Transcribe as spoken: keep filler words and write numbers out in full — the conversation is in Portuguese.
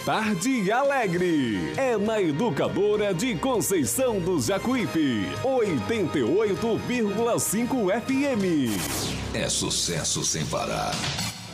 Tarde Alegre. É na Educadora de Conceição do Jacuípe. oitenta e oito vírgula cinco F M. É sucesso sem parar.